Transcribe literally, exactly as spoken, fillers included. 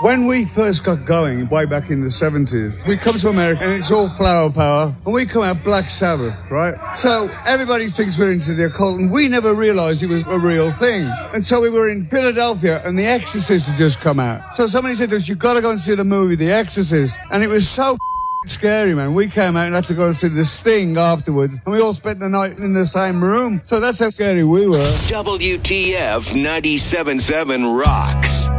When we first got going, way back in the seventies, we come to America and it's all flower power, and we come out Black Sabbath, right? So everybody thinks we're into the occult, and we never realised it was a real thing. And so we were in Philadelphia, and The Exorcist had just come out. So somebody said to us, you've got to go and see the movie The Exorcist. And it was so scary, man. We came out and had to go and see The Sting afterwards, and we all spent the night in the same room. So that's how scary we were. W T F ninety-seven point seven rocks.